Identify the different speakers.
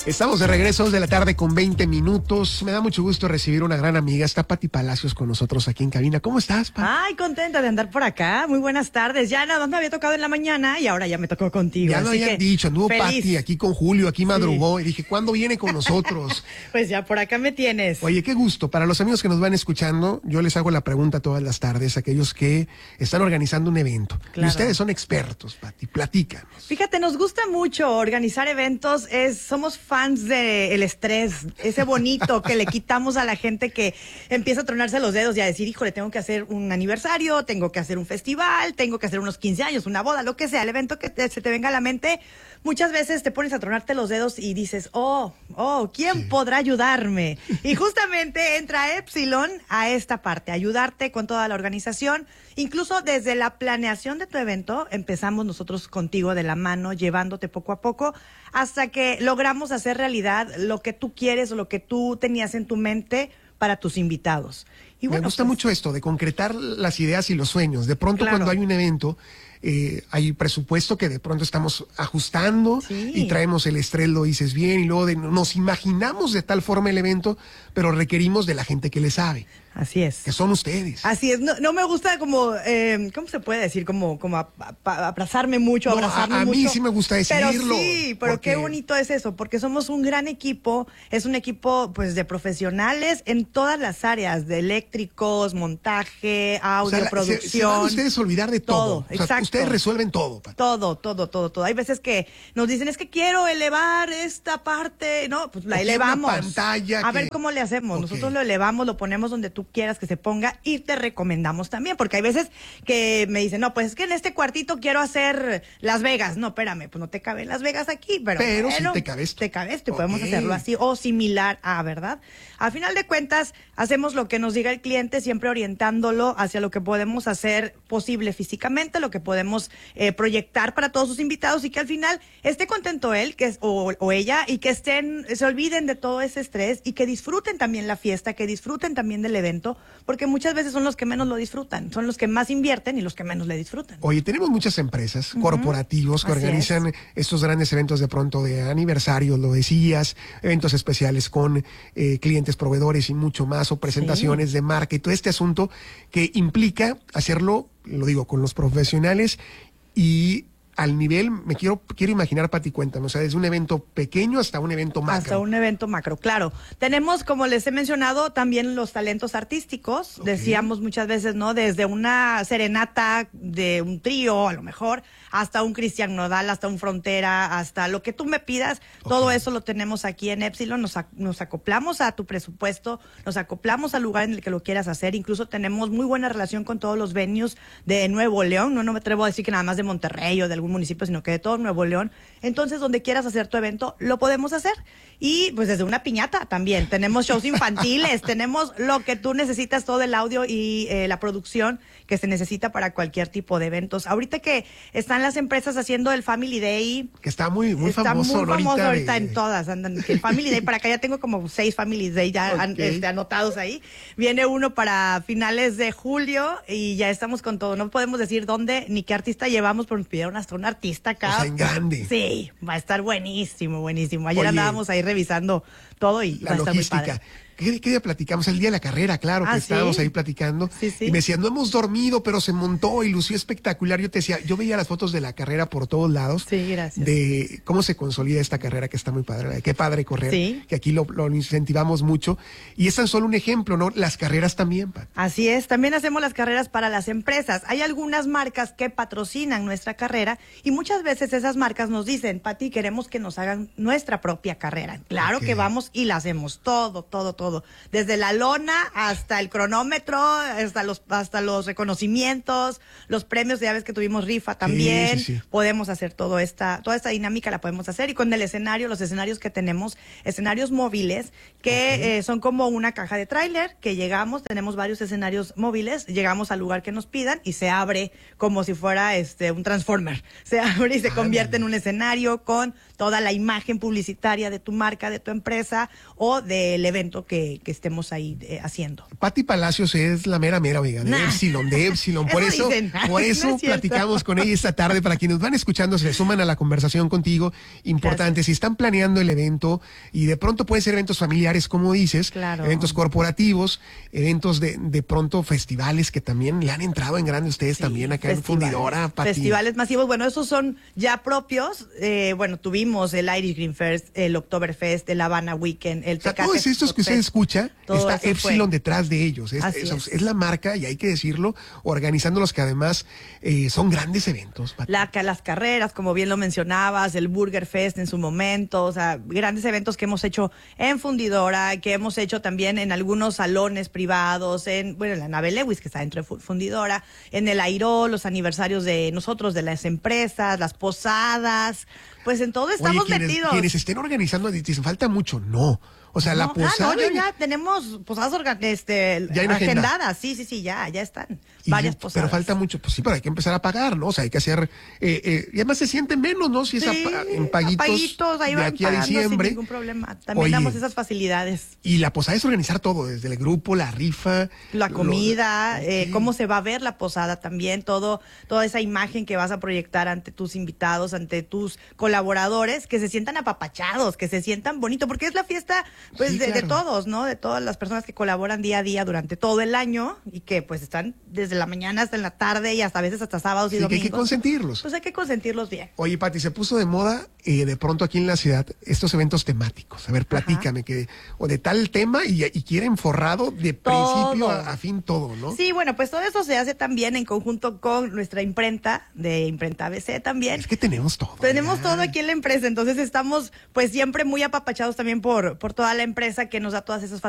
Speaker 1: Estamos de regreso de la tarde con 20 minutos. Me da mucho gusto recibir una gran amiga. Está Pati Palacios con nosotros aquí en cabina. ¿Cómo estás, Pati?
Speaker 2: Ay, contenta de andar por acá. Muy buenas tardes. Ya nada más me había tocado en la mañana y ahora ya me tocó contigo.
Speaker 1: Ya lo habían dicho, anduvo Pati aquí con Julio, aquí madrugó. Y dije, ¿cuándo viene con nosotros?
Speaker 2: Pues ya por acá me tienes.
Speaker 1: Oye, qué gusto. Para los amigos que nos van escuchando, yo les hago la pregunta todas las tardes, aquellos que están organizando un evento.
Speaker 2: Claro.
Speaker 1: Y ustedes son expertos, Pati. Platícanos.
Speaker 2: Fíjate, nos gusta mucho organizar eventos. Somos fans de el estrés, ese bonito que le quitamos a la gente que empieza a tronarse los dedos y a decir, híjole, tengo que hacer un aniversario, tengo que hacer un festival, tengo que hacer unos 15 años, una boda, lo que sea, el evento que se te venga a la mente. Muchas veces te pones a tronarte los dedos y dices, ¿quién podrá ayudarme? Y justamente entra Epsilon a esta parte, ayudarte con toda la organización. Incluso desde la planeación de tu evento, empezamos nosotros contigo de la mano, llevándote poco a poco, hasta que logramos hacer realidad lo que tú quieres o lo que tú tenías en tu mente para tus invitados. Y bueno,
Speaker 1: me gusta mucho esto de concretar las ideas y los sueños. De pronto,
Speaker 2: claro,
Speaker 1: cuando hay un evento, hay presupuesto que de pronto estamos ajustando y traemos el estrés, lo dices bien, y luego nos imaginamos de tal forma el evento, pero requerimos de la gente que le sabe.
Speaker 2: Así es.
Speaker 1: Que son ustedes.
Speaker 2: Así es. No me gusta como, ¿cómo se puede decir? Como abrazarme mucho, abrazarme mucho.
Speaker 1: A mí sí me gusta decirlo.
Speaker 2: Pero sí, pero qué bonito es eso, porque somos un gran equipo, es un equipo pues de profesionales en todas las áreas, de eléctricos, montaje, audio, producción.
Speaker 1: Se van ustedes a olvidar de todo.
Speaker 2: Exacto.
Speaker 1: Ustedes resuelven todo, Pati.
Speaker 2: Todo. Hay veces que nos dicen, es que quiero elevar esta parte, no, pues la elevamos.
Speaker 1: Una pantalla
Speaker 2: a ver cómo le hacemos. Nosotros lo elevamos, lo ponemos donde tú quieras que se ponga y te recomendamos también, porque hay veces que me dicen, no, pues es que en este cuartito quiero hacer Las Vegas. No, espérame, pues no te cabe Las Vegas aquí, pero
Speaker 1: bueno,
Speaker 2: sí
Speaker 1: te cabes.
Speaker 2: Te cabes, podemos hacerlo así o similar a, ¿verdad? Al final de cuentas, hacemos lo que nos diga el cliente, siempre orientándolo hacia lo que podemos hacer posible físicamente, lo que podemos proyectar para todos sus invitados y que al final esté contento él o ella y que se olviden de todo ese estrés y que disfruten también la fiesta, que disfruten también del evento, porque muchas veces son los que menos lo disfrutan, son los que más invierten y los que menos le disfrutan.
Speaker 1: Oye, tenemos muchas empresas, corporativos que organizan estos grandes eventos de pronto de aniversarios, lo decías, eventos especiales con clientes, proveedores y mucho más, o presentaciones de marca y todo este asunto que implica hacerlo, lo digo, con los profesionales y al nivel, quiero imaginar, Pati, cuéntame, o sea, desde un evento pequeño hasta un evento macro.
Speaker 2: Hasta un evento macro, claro. Tenemos, como les he mencionado, también los talentos artísticos. Decíamos muchas veces, ¿no? Desde una serenata de un trío, a lo mejor, hasta un Cristian Nodal, hasta un Frontera, hasta lo que tú me pidas. Todo eso lo tenemos aquí en Epsilon. Nos acoplamos a tu presupuesto, nos acoplamos al lugar en el que lo quieras hacer. Incluso tenemos muy buena relación con todos los venues de Nuevo León. No me atrevo a decir que nada más de Monterrey o de algún municipio, sino que de todo Nuevo León. Entonces, donde quieras hacer tu evento, lo podemos hacer. Y pues desde una piñata también. Tenemos shows infantiles, tenemos lo que tú necesitas, todo el audio y la producción que se necesita para cualquier tipo de eventos. Ahorita que están las empresas haciendo el Family Day.
Speaker 1: Que está muy famoso
Speaker 2: ahorita en todas. Andan, el Family Day, para acá ya tengo como 6 Family Day ya anotados ahí. Viene uno para finales de julio y ya estamos con todo. No podemos decir dónde ni qué artista llevamos, pero nos pidieron hasta un artista acá.
Speaker 1: O sea, en grande.
Speaker 2: Sí, va a estar buenísimo. Ayer andábamos ahí revisando todo y
Speaker 1: la
Speaker 2: va a estar
Speaker 1: logística.
Speaker 2: muy padre.
Speaker 1: ¿Qué día platicamos? El día de la carrera, claro, que estábamos ahí platicando.
Speaker 2: Sí.
Speaker 1: Y me decían, no hemos dormido, pero se montó y lució espectacular. Yo te decía, yo veía las fotos de la carrera por todos lados.
Speaker 2: Sí, gracias.
Speaker 1: De cómo se consolida esta carrera, que está muy padre. Qué padre correr.
Speaker 2: Sí.
Speaker 1: Que aquí lo incentivamos mucho. Y es tan solo un ejemplo, ¿no? Las carreras también, Pat.
Speaker 2: Así es. También hacemos las carreras para las empresas. Hay algunas marcas que patrocinan nuestra carrera y muchas veces esas marcas nos dicen, Pati, queremos que nos hagan nuestra propia carrera. Claro que vamos y la hacemos. Todo. Desde la lona hasta el cronómetro, hasta los reconocimientos, los premios, ya ves que tuvimos rifa también.
Speaker 1: Sí.
Speaker 2: Podemos hacer toda esta dinámica la podemos hacer. Y con el escenario, los escenarios que tenemos, escenarios móviles, que son como una caja de tráiler, que tenemos varios escenarios móviles, llegamos al lugar que nos pidan y se abre como si fuera un transformer. Se abre y se convierte en un escenario con toda la imagen publicitaria de tu marca, de tu empresa o del evento que estemos ahí haciendo.
Speaker 1: Pati Palacios es la mera, oiga, de Epsilon. Por
Speaker 2: Eso
Speaker 1: eso,
Speaker 2: dicen.
Speaker 1: por eso
Speaker 2: No es cierto.
Speaker 1: platicamos con ella esta tarde. Para quienes van escuchando, se suman a la conversación contigo. Importante,
Speaker 2: Gracias.
Speaker 1: si están planeando el evento, y de pronto pueden ser eventos familiares, como dices,
Speaker 2: Claro.
Speaker 1: eventos corporativos, eventos de pronto festivales que también le han entrado en grande ustedes
Speaker 2: Sí,
Speaker 1: también acá en Fundidora, Pati.
Speaker 2: festivales masivos, bueno, esos son ya propios. Bueno, tuvimos el Irish Green Fest, el Oktoberfest, el Havana Weekend, el
Speaker 1: O sea,
Speaker 2: Tecate
Speaker 1: todos estos que usted
Speaker 2: Fest.
Speaker 1: escucha,
Speaker 2: Todo
Speaker 1: está
Speaker 2: eso fue.
Speaker 1: Epsilon detrás de ellos.
Speaker 2: Así es.
Speaker 1: Es la marca, y hay que decirlo, organizándolos, que además son grandes eventos, Pati.
Speaker 2: Las carreras, como bien lo mencionabas, el Burger Fest en su momento, o sea, grandes eventos que hemos hecho en Fundidora, que hemos hecho también en algunos salones privados, en la nave Lewis, que está dentro de Fundidora, en el Airó, los aniversarios de nosotros, de las empresas, las posadas, pues en todo estamos metidos.
Speaker 1: Quienes estén organizando, dicen, falta mucho. No. O sea, la
Speaker 2: No,
Speaker 1: posada.
Speaker 2: ya tenemos posadas
Speaker 1: Ya hay una agenda.
Speaker 2: agendadas, sí, ya están varias posadas.
Speaker 1: Pero falta mucho, pues sí, pero hay que empezar a pagar, ¿no? O sea, hay que hacer, y además se siente menos, ¿no? Si es en paguitos
Speaker 2: ahí
Speaker 1: de
Speaker 2: van
Speaker 1: aquí a
Speaker 2: pagando
Speaker 1: diciembre.
Speaker 2: sin ningún problema. También
Speaker 1: Oye,
Speaker 2: damos esas facilidades.
Speaker 1: Y la posada es organizar todo, desde el grupo, la rifa.
Speaker 2: La comida,
Speaker 1: Ok.
Speaker 2: cómo se va a ver la posada también, toda esa imagen que vas a proyectar ante tus invitados, ante tus colaboradores, que se sientan apapachados, que se sientan bonito, porque es la fiesta pues
Speaker 1: Sí,
Speaker 2: de
Speaker 1: claro.
Speaker 2: todos, ¿no? De todas las personas que colaboran día a día durante todo el año y que pues están desde la mañana hasta en la tarde y hasta a veces hasta sábados y
Speaker 1: Sí, que
Speaker 2: domingos.
Speaker 1: hay que consentirlos.
Speaker 2: Pues hay que consentirlos bien.
Speaker 1: Oye, Pati, se puso de moda de pronto aquí en la ciudad estos eventos temáticos. A ver, platícame, o de tal tema y quieren forrado de
Speaker 2: Todo.
Speaker 1: principio a fin todo, ¿no?
Speaker 2: Sí, bueno, pues todo eso se hace también en conjunto con nuestra imprenta, de Imprenta ABC también.
Speaker 1: Es que tenemos todo.
Speaker 2: Tenemos
Speaker 1: ya.
Speaker 2: todo aquí en la empresa, entonces estamos pues siempre muy apapachados también por toda la empresa que nos da todas esas